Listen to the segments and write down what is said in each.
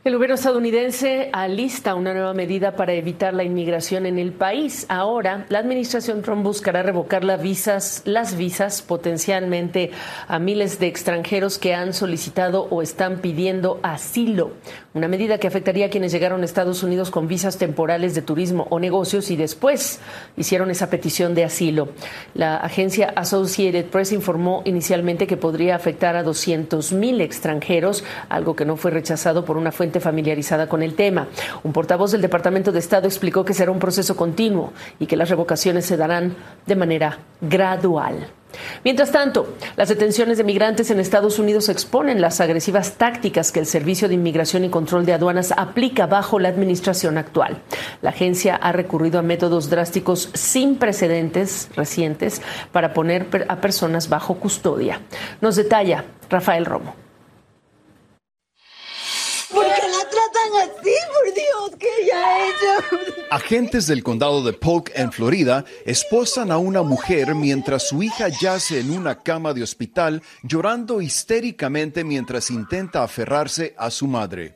El gobierno estadounidense alista una nueva medida para evitar la inmigración en el país. Ahora, la administración Trump buscará revocar las visas potencialmente a miles de extranjeros que han solicitado o están pidiendo asilo. Una medida que afectaría a quienes llegaron a Estados Unidos con visas temporales de turismo o negocios y después hicieron esa petición de asilo. La agencia Associated Press informó inicialmente que podría afectar a 200,000 extranjeros, algo que no fue rechazado por una fuente familiarizada con el tema. Un portavoz del Departamento de Estado explicó que será un proceso continuo y que las revocaciones se darán de manera gradual. Mientras tanto, las detenciones de migrantes en Estados Unidos exponen las agresivas tácticas que el Servicio de Inmigración y Control de Aduanas aplica bajo la administración actual. La agencia ha recurrido a métodos drásticos sin precedentes recientes para poner a personas bajo custodia. Nos detalla Rafael Romo. ¿Por qué la tratan así? Por Dios, ¿qué ella ha hecho? Agentes del condado de Polk, en Florida, esposan a una mujer mientras su hija yace en una cama de hospital, llorando histéricamente mientras intenta aferrarse a su madre.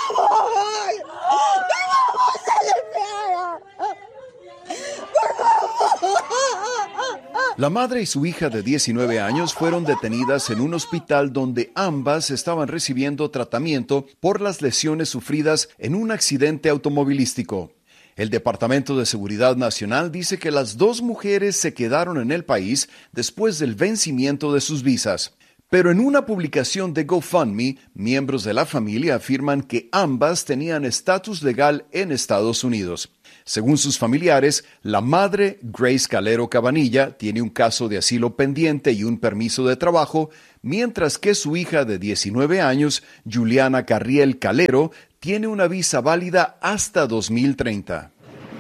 La madre y su hija de 19 años fueron detenidas en un hospital donde ambas estaban recibiendo tratamiento por las lesiones sufridas en un accidente automovilístico. El Departamento de Seguridad Nacional dice que las dos mujeres se quedaron en el país después del vencimiento de sus visas. Pero en una publicación de GoFundMe, miembros de la familia afirman que ambas tenían estatus legal en Estados Unidos. Según sus familiares, la madre, Grace Calero Cabanilla, tiene un caso de asilo pendiente y un permiso de trabajo, mientras que su hija de 19 años, Juliana Carriel Calero, tiene una visa válida hasta 2030.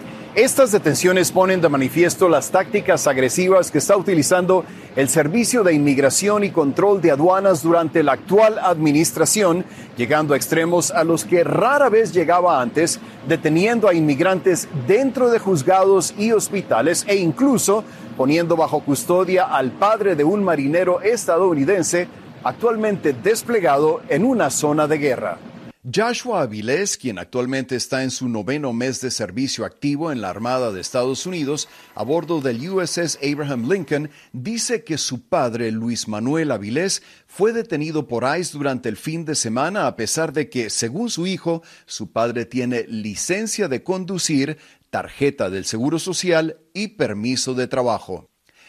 Estas detenciones ponen de manifiesto las tácticas agresivas que está utilizando el Servicio de Inmigración y Control de Aduanas durante la actual administración, llegando a extremos a los que rara vez llegaba antes, deteniendo a inmigrantes dentro de juzgados y hospitales e incluso poniendo bajo custodia al padre de un marinero estadounidense actualmente desplegado en una zona de guerra. Joshua Avilés, quien actualmente está en su 9º mes de servicio activo en la Armada de Estados Unidos a bordo del USS Abraham Lincoln, dice que su padre, Luis Manuel Avilés, fue detenido por ICE durante el fin de semana a pesar de que, según su hijo, su padre tiene licencia de conducir, tarjeta del Seguro Social y permiso de trabajo.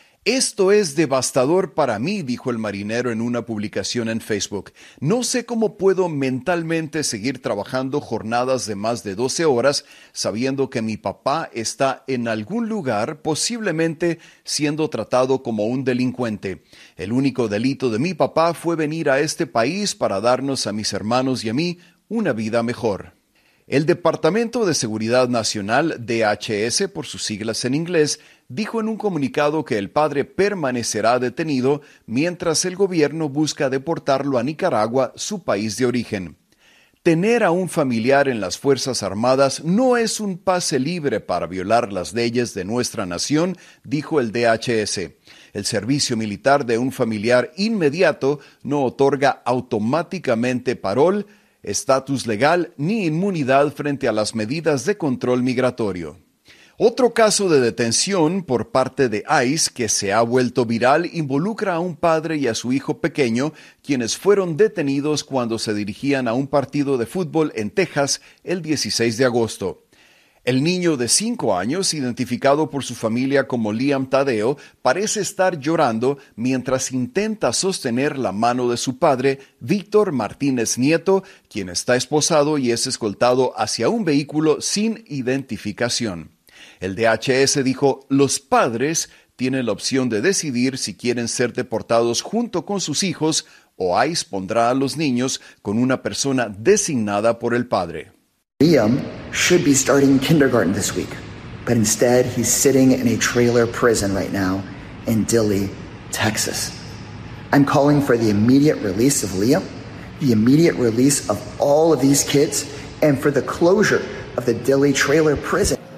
Esto es devastador para mí, dijo el marinero en una publicación en Facebook. No sé cómo puedo mentalmente seguir trabajando jornadas de más de 12 horas sabiendo que mi papá está en algún lugar, posiblemente siendo tratado como un delincuente. El único delito de mi papá fue venir a este país para darnos a mis hermanos y a mí una vida mejor. El Departamento de Seguridad Nacional, DHS por sus siglas en inglés, dijo en un comunicado que el padre permanecerá detenido mientras el gobierno busca deportarlo a Nicaragua, su país de origen. Tener a un familiar en las Fuerzas Armadas no es un pase libre para violar las leyes de nuestra nación, dijo el DHS. El servicio militar de un familiar inmediato no otorga automáticamente parol, estatus legal ni inmunidad frente a las medidas de control migratorio. Otro caso de detención por parte de ICE que se ha vuelto viral involucra a un padre y a su hijo pequeño, quienes fueron detenidos cuando se dirigían a un partido de fútbol en Texas el 16 de agosto. El niño de 5 años, identificado por su familia como Liam Tadeo, parece estar llorando mientras intenta sostener la mano de su padre, Víctor Martínez Nieto, quien está esposado y es escoltado hacia un vehículo sin identificación. El DHS dijo, los padres tienen la opción de decidir si quieren ser deportados junto con sus hijos o ICE pondrá a los niños con una persona designada por el padre. Liam should be starting kindergarten this week, but instead he's sitting in a trailer prison right now in Dilley, Texas. I'm calling for the immediate release of Liam, the immediate release of all of these kids, and for the closure of the Dilley trailer prison.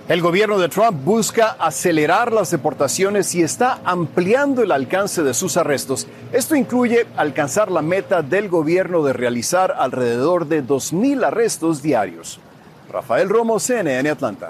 El gobierno de Trump busca acelerar las deportaciones y está ampliando el alcance de sus arrestos. Esto incluye alcanzar la meta del gobierno de realizar alrededor de 2,000 arrestos diarios. Rafael Romo, CNN, Atlanta.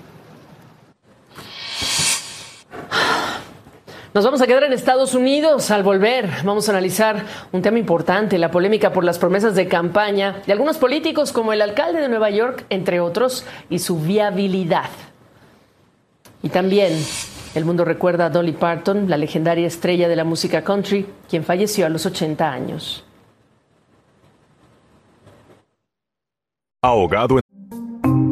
Nos vamos a quedar en Estados Unidos. Al volver, vamos a analizar un tema importante, la polémica por las promesas de campaña de algunos políticos como el alcalde de Nueva York, entre otros, y su viabilidad. Y también el mundo recuerda a Dolly Parton, la legendaria estrella de la música country, quien falleció a los 80 años. Ahogado en